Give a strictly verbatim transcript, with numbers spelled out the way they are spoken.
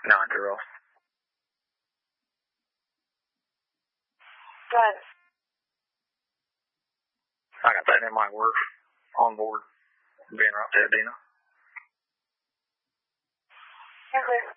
nine to Ross. Got it. I got that in my work on board. Being right there, Dina. You're clear.